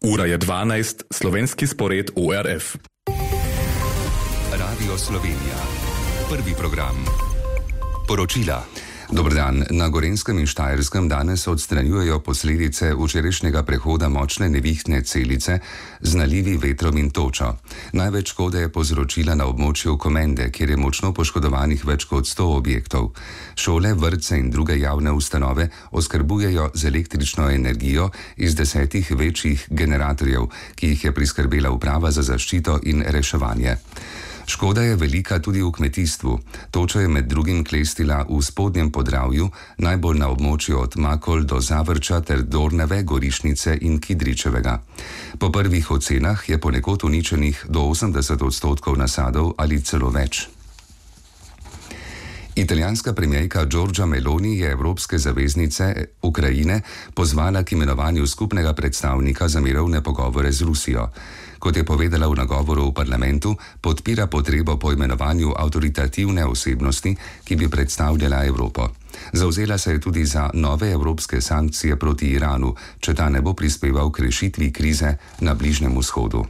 Ura je 12, slovenski spored ORF. Radio Slovenija. Prvi program. Poročila. Dober dan. Na Gorenjskem in Štajerskem danes odstranjujejo posledice včerajšnjega prehoda močne nevihtne celice z nalivi, vetrom in točo. Največ škode je povzročila na območju Komende, kjer je močno poškodovanih več kot 100 objektov. Šole, vrtce in druge javne ustanove oskrbujejo z električno energijo iz 10 večjih generatorjev, ki jih je priskrbela Uprava za zaščito in reševanje. Škoda je velika tudi v kmetijstvu. Toča je med drugim klestila v Spodnjem Podravju, najbolj na območju od Makol do Zavrča ter Dornave, Gorišnice in Kidričevega. Po prvih ocenah je ponekod uničenih do 80% nasadov ali celo več. Italijanska premijerka Giorgia Meloni je evropske zaveznice Ukrajine pozvala k imenovanju skupnega predstavnika za mirovne pogovore z Rusijo. Kot je povedala v nagovoru v parlamentu, podpira potrebo po imenovanju avtoritativne osebnosti, ki bi predstavljala Evropo. Zavzela se je tudi za nove evropske sankcije proti Iranu, če ta ne bo prispeval k rešitvi krize na Bližnjem vzhodu.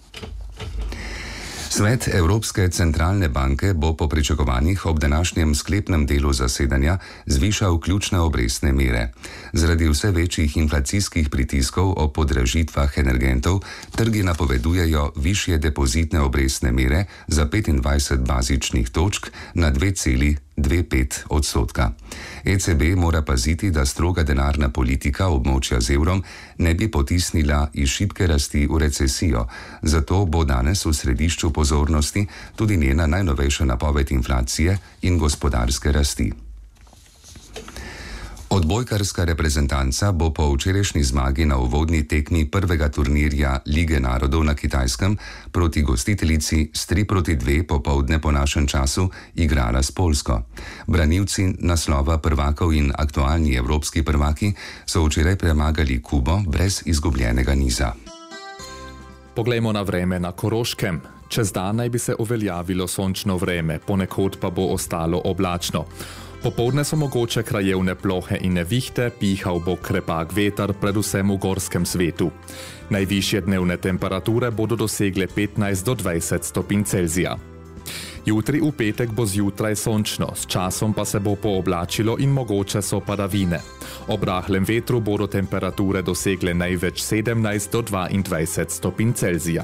Svet Evropske centralne banke bo po pričakovanjih ob današnjem sklepnem delu zasedanja zvišal ključne obrestne mere. Zaradi vse večjih inflacijskih pritiskov o podražitvah energentov trgi napovedujejo višje depozitne obrestne mere za 25 bazičnih točk na 2,25%. ECB mora paziti, da stroga denarna politika območja z evrom ne bi potisnila iz šibke rasti v recesijo, zato bo danes v središču pozornosti tudi njena najnovejša napoved inflacije in gospodarske rasti. Odbojkarska reprezentanca bo po včerajšnji zmagi na uvodni tekmi prvega turnirja Lige narodov na Kitajskem proti gostiteljici s 3-2 popoldne po našem času igrala s Poljsko. Branilci naslova prvakov in aktualni evropski prvaki so včeraj premagali Kubo brez izgubljenega niza. Poglejmo na vreme na Koroškem. Čez dan naj bi se uveljavilo sončno vreme, ponekod pa bo ostalo oblačno. Popoldne so mogoče krajevne plohe in nevihte, pihal bo krepak veter, predvsem v gorskem svetu. Najvišje dnevne temperature bodo dosegle 15 do 20 stopinj Celzija. Jutri v petek bo zjutraj sončno, s časom pa se bo pooblačilo in mogoče so padavine. Ob rahlem vetru bodo temperature dosegle največ 17 do 22 stopinj Celzija.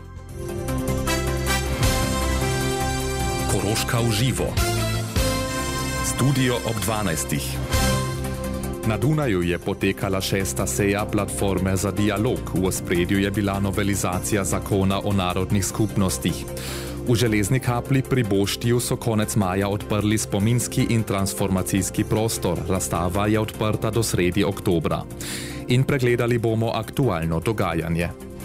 Koroška v živo. Studio ob 12. Na Dunaju je potekala 6. seja platforme za dialog. V ospredju je bila novelizacija zakona o narodnih skupnostih. V Železni kapli pri Boštiju so konec maja odprli spominski in transformacijski prostor. Razstava je odprta do sredi oktobra. In pregledali bomo aktualno dogajanje.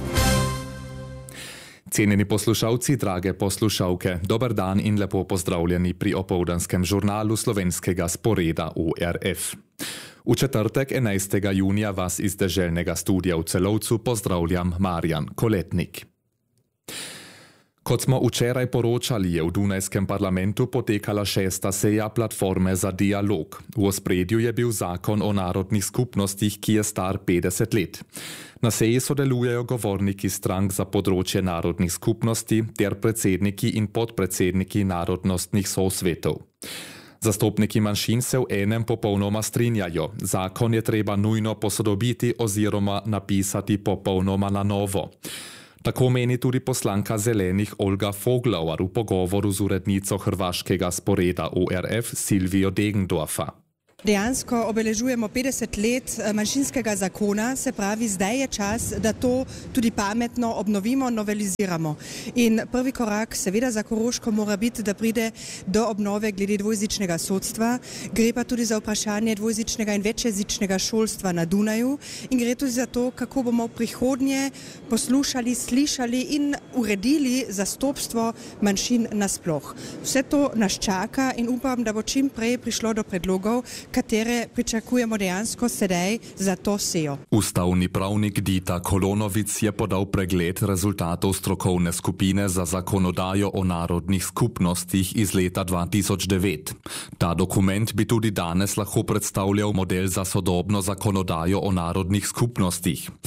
Cenjeni poslušalci, drage poslušalke, dober dan in lepo pozdravljeni pri opoldanskem žurnalu slovenskega sporeda ORF. V četrtek 11. junija vas iz deželnega studia v Celovcu pozdravljam Marjan Koletnik. Kot smo včeraj poročali, je v Dunajskem parlamentu potekala 6. seja platforme za dialog. V ospredju je bil zakon o narodnih skupnostih, ki je star 50 let. Na seji sodelujejo govorniki strank za področje narodnih skupnosti ter predsedniki in podpredsedniki narodnostnih sosvetov. Zastopniki manjšin se v enem popolnoma strinjajo. Zakon je treba nujno posodobiti oziroma napisati popolnoma na novo. Tako meni tudi poslanka Zelenih Olga Foglauer v pogovoru z urednico hrvaškega sporeda ORF Silvijo Degendorfa. Dejansko obeležujemo 50 let manjšinskega zakona, se pravi, zdaj je čas, da to tudi pametno obnovimo, noveliziramo. In prvi korak seveda za Koroško mora biti, da pride do obnove glede dvojezičnega sodstva. Gre pa tudi za vprašanje dvojezičnega in večjezičnega šolstva na Dunaju in gre tudi za to, kako bomo v prihodnje poslušali, slišali in uredili zastopstvo manjšin nasploh. Vse to nas čaka in upam, da bo čim prej prišlo do predlogov, katere pričakujemo dejansko sedaj za to sejo. Ustavni pravnik Dita Kolonovic je podal pregled rezultatov strokovne skupine za zakonodajo o narodnih skupnostih iz leta 2009. Ta dokument bi tudi danes lahko predstavljal model za sodobno zakonodajo o narodnih skupnostih.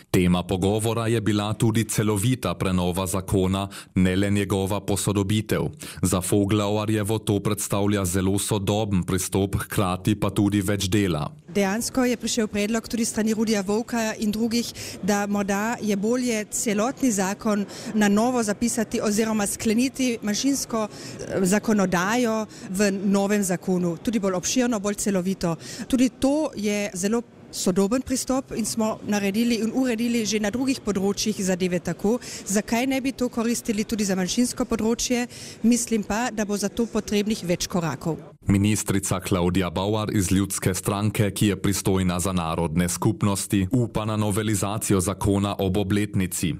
Tema pogovora je bila tudi celovita prenova zakona, ne le njegova posodobitev. Za Voglauerjevo to predstavlja zelo sodoben pristop, hkrati pa tudi več dela. Dejansko je prišel predlog tudi strani Rudija Vovka in drugih, da morda je bolje celotni zakon na novo zapisati oziroma skleniti manjšinsko zakonodajo v novem zakonu, tudi bolj obširno, bolj celovito. Tudi to je zelo sodoben pristop in smo naredili in uredili že na drugih področjih zadeve tako. Zakaj ne bi to koristili tudi za manjšinsko področje? Mislim pa, da bo za to potrebnih več korakov. Ministrica Klaudija Bauer iz Ljudske stranke, ki je pristojna za narodne skupnosti, upa na novelizacijo zakona ob obletnici.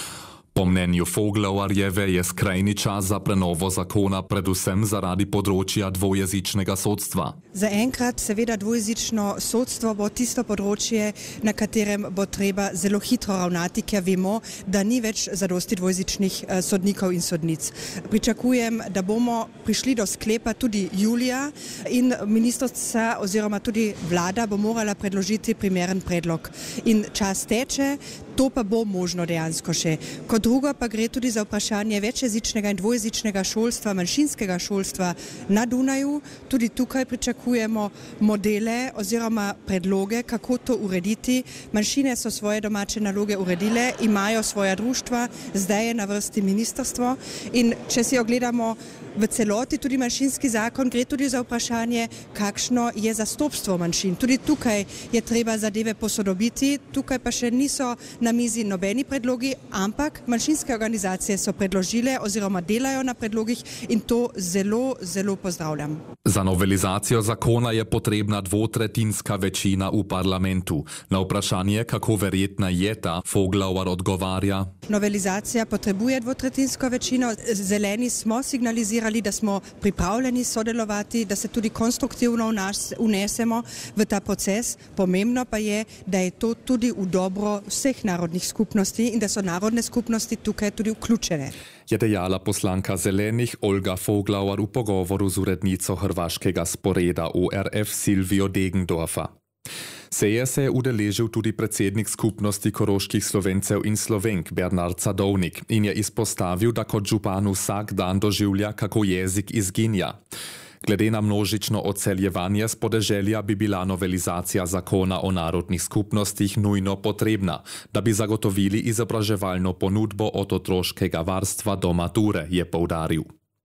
Po mnenju Voglauerjeve je skrajni čas za prenovo zakona predvsem zaradi področja dvojezičnega sodstva. Zaenkrat seveda dvojezično sodstvo bo tisto področje, na katerem bo treba zelo hitro ravnati, ker vemo, da ni več zadosti dvojezičnih sodnikov in sodnic. Pričakujem, da bomo prišli do sklepa tudi julija in ministrica oziroma tudi vlada bo morala predložiti primeren predlog. In čas teče, to pa bo možno dejansko še. Kot drugo pa gre tudi za vprašanje večjezičnega in dvojezičnega šolstva, manjšinskega šolstva na Dunaju. Tudi tukaj pričakujemo modele oziroma predloge, kako to urediti. Manjšine so svoje domače naloge uredile, imajo svoja društva, zdaj je na vrsti ministrstvo in če si ogledamo v celoti tudi manjšinski zakon, gre tudi za vprašanje, kakšno je zastopstvo manjšin. Tudi tukaj je treba zadeve posodobiti, tukaj pa še niso na mizi nobeni predlogi, ampak manjšinske organizacije so predložile oziroma delajo na predlogih in to zelo, zelo pozdravljam. Za novelizacijo zakona je potrebna dvotretinska večina v parlamentu. Na vprašanje, kako verjetna je ta, Voglauer odgovarja. Novelizacija potrebuje dvotretinsko večino. Zeleni smo signalizirali, da smo pripravljeni sodelovati, da se tudi konstruktivno unesemo v ta proces. Pomembno pa je, da je to tudi v dobro vseh narodnih skupnosti in da so narodne skupnosti tukaj tudi vključene. Je dejala poslanka Zelenih Olga Voglauer v pogovoru z urednico hrvaškega sporeda ORF Silvijo Degendorfa. Seje se je udeležil tudi predsednik skupnosti koroških Slovencev in Slovenk Bernard Sadovnik in je izpostavil, da kot župan vsak dan doživlja, kako jezik izginja. Glede na množično odseljevanje z podeželja bi bila novelizacija zakona o narodnih skupnostih nujno potrebna, da bi zagotovili izobraževalno ponudbo od otroškega varstva do mature, je poudaril.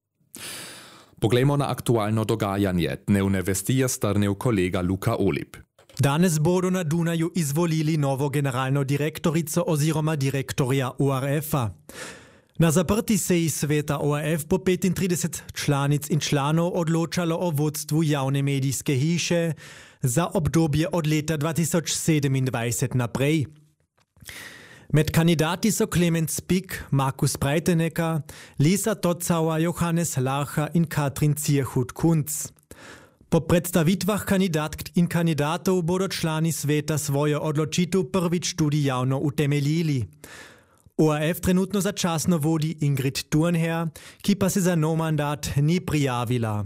Poglejmo na aktualno dogajanje. Dnevne vesti je strnil kolega Luka Olip. Danes bodo na Dunaju izvolili novo generalno direktorico oziroma direktorja ORF-a. Na zaprti seji sveta ORF bo 35 članic in članov odločalo o vodstvu javne medijske hiše za obdobje od leta 2027 naprej. Med kandidati so Clemens Pik, Markus Breitenegger, Lisa Totzauer, Johannes Larcher in Katrin Zierhut-Kunz. Po predstavitvah kandidatk in kandidatov bodo člani sveta svojo odločitev prvič tudi javno utemeljili. ORF trenutno začasno vodi Ingrid Turnher, ki pa se za nov mandat ni prijavila.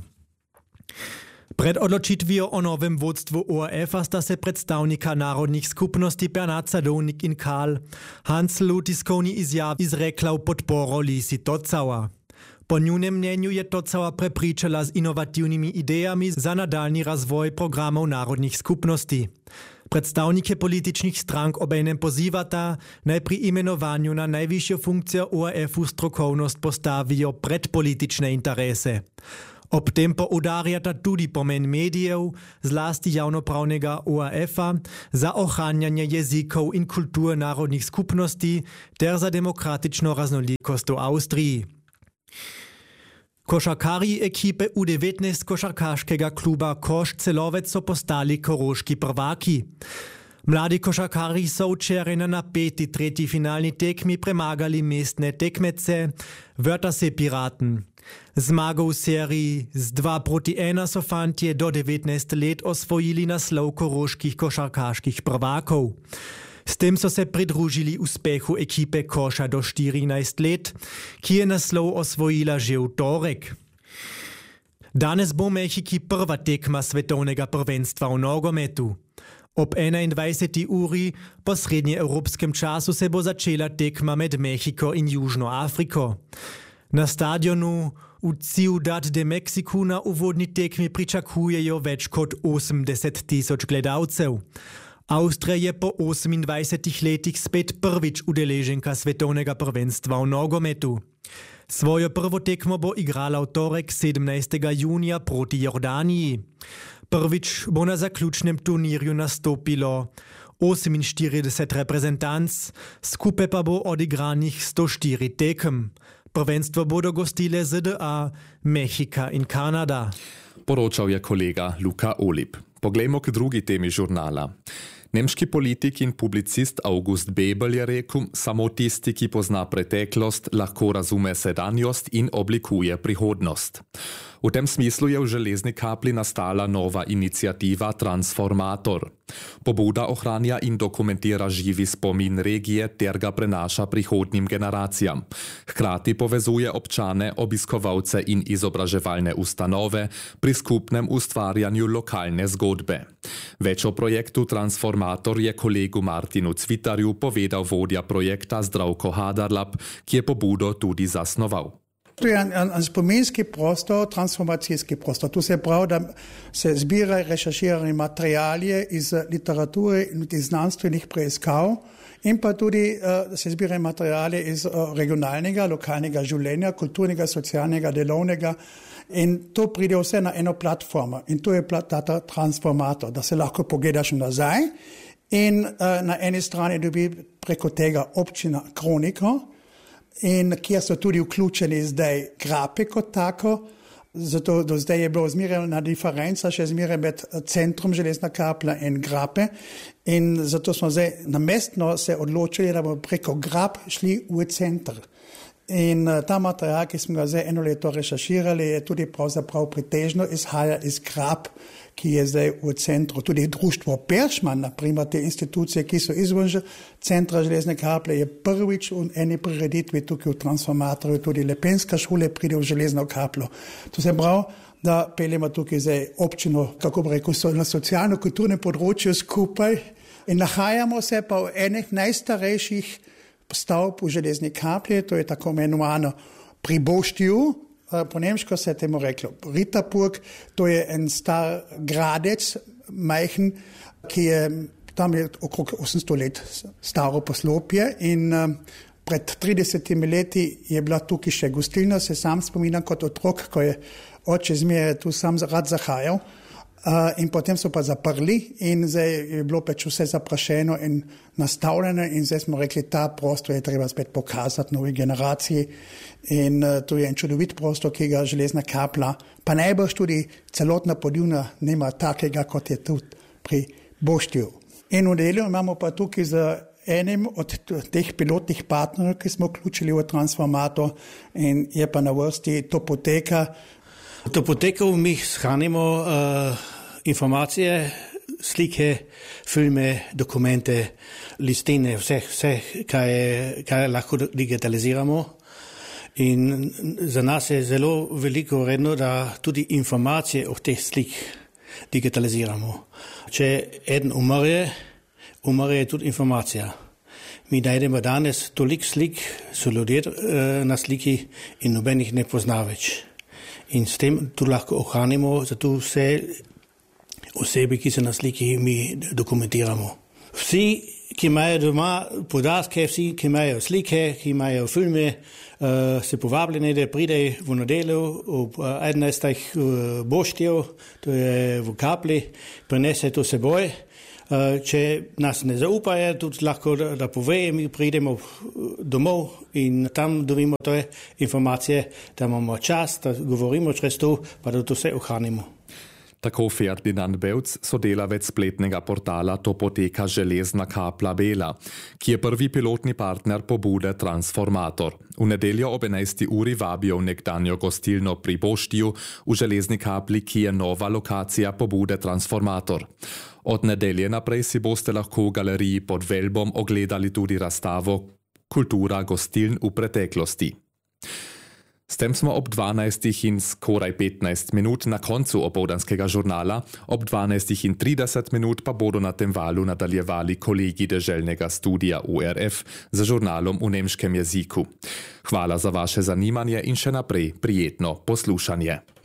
Pred odločitvijo o novem vodstvu ORF-a sta se predstavnika narodnih skupnosti Bernard Sadovnik in Karl Hansl v tiskovni izjavi izrekla v podporo Lisi Totzauer. Po njunem mnenju je Totzauer prepričala z inovativnimi idejami za nadaljni razvoj programov narodnih skupnosti. Predstavnike političnih strank obenem pozivata, naj pri imenovanju na najvišjo funkcijo ORF-u strokovnost postavijo pred politične interese. Ob tem poudarjata tudi pomen medijev, zlasti javnopravnega ORF-a, za ohranjanje jezikov in kultur narodnih skupnosti ter za demokratično raznolikost v Avstriji. Košarkarji ekipe U19 košarkaškega kluba Koš Celovec so postali koroški prvaki. Mladi košarkarji so včeraj na napeti tretji finalni tekmi premagali mestne tekmece Wörthersee Piraten. Zmago v seriji z 2-1 so fantje do 19 let osvojili naslov koroških košarkaških prvakov. S tem so se pridružili uspehu ekipe Koša do 14 let, ki je naslov osvojila že v torek. Danes bo v Mehiki prva tekma svetovnega prvenstva v nogometu. Ob 21 uri po srednjeevropskem času se bo začela tekma med Mehiko in Južno Afriko. Na stadionu v Ciudad de Mexico na uvodni tekmi pričakujejo več kot 80,000 gledalcev. Avstrija je po 28 letih spet prvič udeleženka svetovnega prvenstva v nogometu. Svojo prvo tekmo bo igrala v torek 17. junija proti Jordaniji. Prvič bo na zaključnem turnirju nastopilo 48 reprezentanc, skupaj pa bo odigranih 104 tekem. Prvenstvo bodo gostile ZDA, Mehika in Kanada. Poročal je kolega Luka Olip. Poglejmo k drugi temi žurnala. Nemški politik in publicist August Bebel je rekel, samo tisti, ki pozna preteklost, lahko razume sedanjost in oblikuje prihodnost. V tem smislu je v Železni kapli nastala nova inicijativa Transformator. Pobuda ohranja in dokumentira živi spomin regije ter ga prenaša prihodnjim generacijam. Hkrati povezuje občane, obiskovalce in izobraževalne ustanove pri skupnem ustvarjanju lokalne zgodbe. Več o projektu Transformator je kolegu Martinu Cvitarju povedal vodja projekta Zdravko Hadarlap, ki je pobudo tudi zasnoval. To je en spominski prostor, transformacijski prostor. Tu se pravi, da se zbirajo rešerširani materiali iz literature in iz znanstvenih preiskav in pa tudi se zbirajo materiali iz regionalnega, lokalnega življenja, kulturnega, socialnega, delovnega in to pride vse na eno platformo in to je ta transformator, da se lahko pogledaš nazaj in na eni strani dobi preko tega občina kroniko, in kjer so tudi vključeni zdaj grape kot tako, zato do zdaj je bilo zmerjena diferenca še zmeraj med centrom Železna kapla in grape in zato smo zdaj namestno se odločili, da bomo preko grap šli v center. In ta material, ki smo ga zdaj eno leto rešerširali, je tudi pravzaprav pretežno izhaja iz grap, ki je zdaj v centru. Tudi društvo Peršman, naprimer te institucije, ki so izven centra Železne kaple, je prvič v eni prireditvi tukaj v Transformatorju, tudi Lepenska šole pride v Železno kaplo. To se pravi, da peljemo tukaj zdaj občino, kako bi rekel, na socialno-kulturnem področju skupaj in nahajamo se pa v enih najstarejših stavb v Železni kapli, to je tako imenovano Priboštju, po nemško se je temu reklo Ritterburg, to je en star gradec, majhen, ki je, tam je okrog 800 let staro poslopje in pred 30 leti je bila tukaj še gostilna, se sam spominjam kot otrok, ko je oče zmeraj tu sam rad zahajal. In potem so pa zaprli in zdaj je bilo pač vse zaprašeno in nastavljeno in zdaj smo rekli, ta prostor je treba spet pokazati novi generaciji in to je en čudovit prostor, ki ga Železna kapla, pa najbrž tudi celotna Podivna nima takega, kot je tudi pri Boštju. In v delu imamo pa tukaj z enim od teh pilotnih partnerjev, ki smo vključili v Transformator in je pa na vrsti Topoteka. V Topoteku mi shranimo informacije, slike, filme, dokumente, listine, vse, kaj lahko digitaliziramo. In za nas je zelo veliko vredno, da tudi informacije od teh slik digitaliziramo. Če eden umre tudi informacija. Mi najdemo danes toliko slik, so ljudje na sliki in nobenih ne pozna več. In s tem tu lahko ohranimo, zato vse osebe, ki so na sliki, mi dokumentiramo. Vsi, ki imajo doma podatke, vsi, ki imajo slike, ki imajo filme, se povabljeni, da pridejo v nedeljo ob 11. Boštjev, to je v kapli, prinese to seboj. Če nas ne zaupajo, tudi lahko da povejo, mi pridemo domov in tam dobimo te informacije, da imamo čas, da govorimo čez to, pa da to vse ohranimo. Tako Ferdinand Bevc, sodelavec spletnega portala Topoteka Železna kapla Bela, ki je prvi pilotni partner pobude Transformator. V nedeljo ob 11. uri vabijo v nekdanjo gostilno pri Boštju v Železni kapli, ki je nova lokacija pobude Transformator. Od nedelje naprej si boste lahko v galeriji pod Velbom ogledali tudi razstavo Kultura gostiln v preteklosti. S tem smo ob 12 in skoraj 15 minut na koncu opoldanskega žurnala, ob 12 in 30 minut pa bodo na tem valu nadaljevali kolegi deželnega studija ORF za žurnalom v nemškem jeziku. Hvala za vaše zanimanje in še naprej prijetno poslušanje.